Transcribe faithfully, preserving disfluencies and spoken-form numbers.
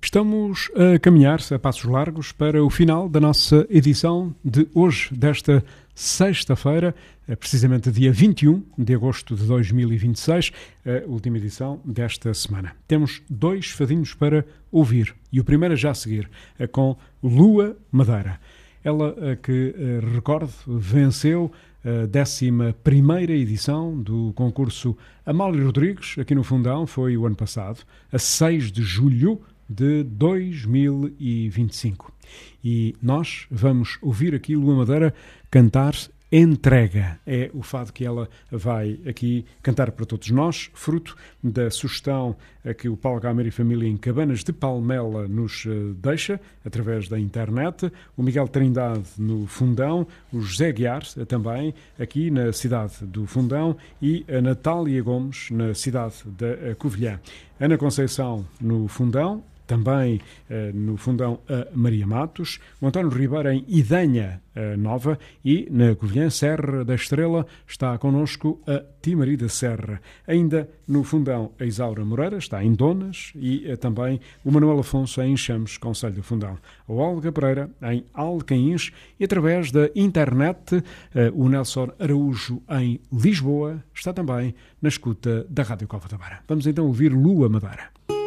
Estamos a caminhar a passos largos para o final da nossa edição de hoje, desta sexta-feira, precisamente dia vinte e um de agosto de dois mil e vinte e seis, a última edição desta semana. Temos dois fadinhos para ouvir e o primeiro a já seguir é com Lua Madeira. Ela, que, recordo, venceu a décima primeira edição do concurso Amália Rodrigues, aqui no Fundão, foi o ano passado, a seis de julho de dois mil e vinte e cinco. E nós vamos ouvir aqui Lua Madeira cantar Entrega. É o fado que ela vai aqui cantar para todos nós, fruto da sugestão que o Paulo Gamer e Família em Cabanas de Palmela nos deixa, através da internet, o Miguel Trindade no Fundão, o José Guiar também, aqui na cidade do Fundão, e a Natália Gomes na cidade da Covilhã. Ana Conceição no Fundão, também eh, no Fundão a Maria Matos, o António Ribeiro em Idanha eh, Nova, e na Covilhã, Serra da Estrela, está connosco a Timarida Serra. Ainda no Fundão a Isaura Moreira, está em Donas, e eh, também o Manuel Afonso em Chames, Concelho do Fundão. A Olga Pereira em Alcaíns, e através da internet eh, o Nelson Araújo em Lisboa está também na escuta da Rádio Cova da Beira. Vamos então ouvir Lua Madeira.